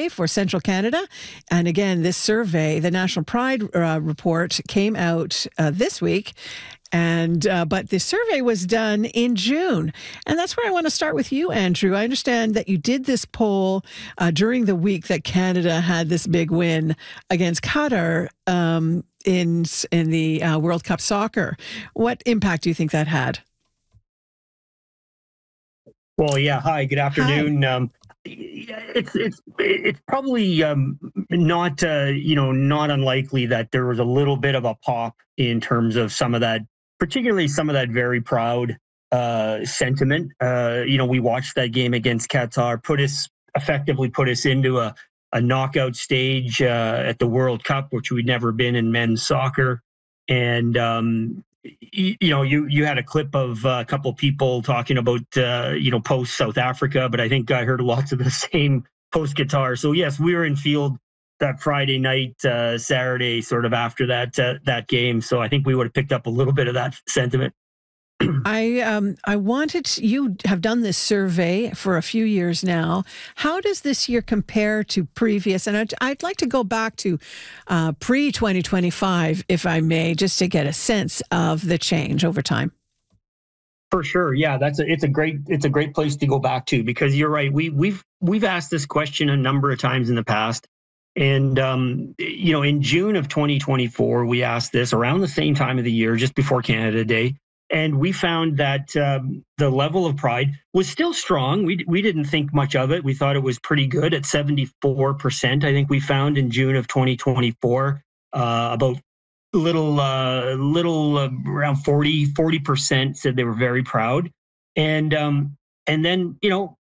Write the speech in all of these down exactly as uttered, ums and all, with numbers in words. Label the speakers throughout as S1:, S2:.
S1: survey for Central Canada. And again, this survey, the National Pride uh, report, came out uh, this week. And uh, but the survey was done in June. And that's where I want to start with you, Andrew. I understand that you did this poll uh, during the week that Canada had this big win against Qatar um, in, in the uh, World Cup soccer. What impact do you think that had?
S2: Well, yeah. Hi, good afternoon. Hi. Um, it's it's it's probably um, not uh, you know not unlikely that there was a little bit of a pop in terms of some of that, particularly some of that very proud uh, sentiment. Uh, you know, we watched that game against Qatar, put us effectively put us into a a knockout stage uh, at the World Cup, which we'd never been in men's soccer, and um, you, you know, you you had a clip of uh, a couple of people talking about uh, you know post South Africa, but I think I heard lots of the same post Qatar. So yes, we were in field that Friday night, uh, Saturday, sort of after that uh, that game. So I think we would have picked up a little bit of that sentiment.
S1: I um I wanted you have done this survey for a few years now. How does this year compare to previous? And I'd, I'd like to go back to uh, pre twenty twenty-five, if I may, just to get a sense of the change over time.
S2: For sure, yeah, that's a, it's a great it's a great place to go back to, because you're right. We we've we've asked this question a number of times in the past. And, um, you know, in June of twenty twenty-four, we asked this around the same time of the year, just before Canada Day. And we found that um, the level of pride was still strong. We we didn't think much of it. We thought it was pretty good at seventy-four percent. I think we found in June of twenty twenty-four, uh, about little, uh, little uh, around forty percent said they were very proud. And um, and then, you know,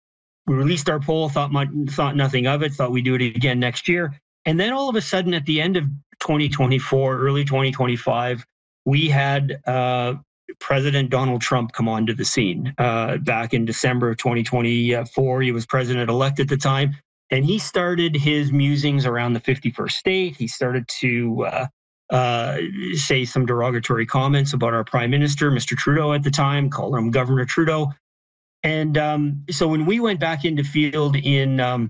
S2: we released our poll, thought much, thought nothing of it, thought we'd do it again next year. And then all of a sudden, at the end of twenty twenty-four, early twenty twenty-five, we had uh, President Donald Trump come onto the scene. Uh, back in December of twenty twenty-four, he was president-elect at the time, and he started his musings around the fifty-first state. He started to uh, uh, say some derogatory comments about our prime minister, Mister Trudeau at the time, called him Governor Trudeau. And um, so when we went back into field in um,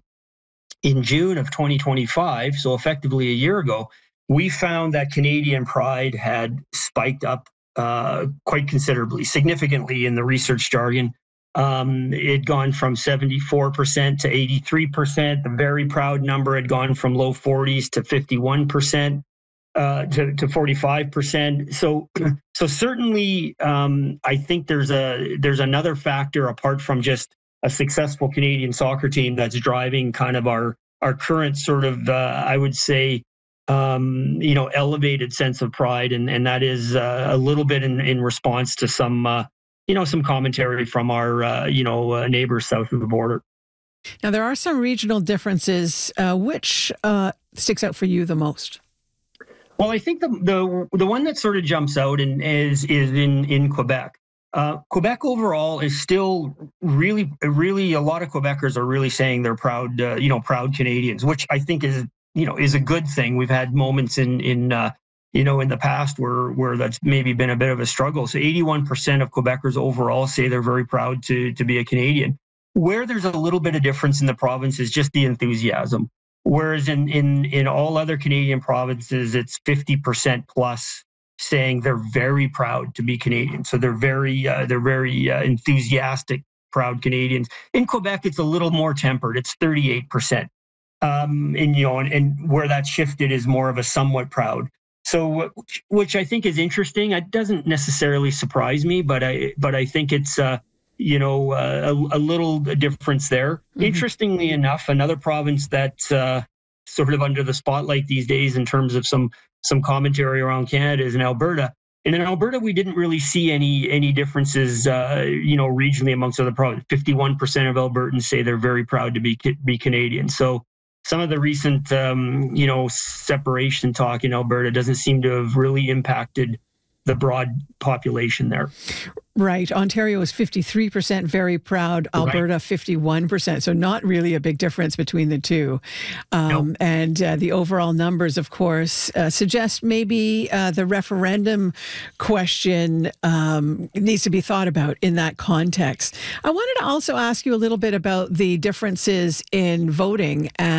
S2: in June of twenty twenty-five, so effectively a year ago, we found that Canadian pride had spiked up uh, quite considerably, significantly in the research jargon. Um, it had gone from seventy-four percent to eighty-three percent. The very proud number had gone from low forties to fifty-one percent. Uh, to, to forty-five percent. So, so certainly, um, I think there's a there's another factor apart from just a successful Canadian soccer team that's driving kind of our our current sort of uh, I would say um, you know elevated sense of pride, and and that is uh, a little bit in, in response to some uh, you know some commentary from our uh, you know uh, neighbors south of the border.
S1: Now there are some regional differences. Uh, which uh, sticks out for you the most?
S2: Well, I think the the the one that sort of jumps out and is is in in Quebec. Uh, Quebec overall is still really really a lot of Quebecers are really saying they're proud uh, you know proud Canadians, which I think is you know is a good thing. We've had moments in in uh, you know in the past where where that's maybe been a bit of a struggle. So eighty-one percent of Quebecers overall say they're very proud to to be a Canadian. Where there's a little bit of difference in the province is just the enthusiasm. Whereas in, in, in all other Canadian provinces, it's fifty percent plus saying they're very proud to be Canadian. So they're very uh, they're very uh, enthusiastic, proud Canadians. In Quebec, it's a little more tempered. It's thirty-eight percent. Um, and you know, and, and where that shifted is more of a somewhat proud. So, which, which I think is interesting. It doesn't necessarily surprise me, but I but I think it's. Uh, you know, uh, a, a little difference there. Mm-hmm. Interestingly enough, another province that's uh, sort of under the spotlight these days in terms of some some commentary around Canada is in Alberta. And in Alberta, we didn't really see any any differences, uh, you know, regionally amongst other provinces. fifty-one percent of Albertans say they're very proud to be be Canadian. So some of the recent, um, you know, separation talk in Alberta doesn't seem to have really impacted the broad population there.
S1: Right. Ontario is fifty-three percent very proud. Alberta, right. fifty-one percent. So not really a big difference between the two. Um, nope. And uh, the overall numbers, of course, uh, suggest maybe uh, the referendum question um, needs to be thought about in that context. I wanted to also ask you a little bit about the differences in voting and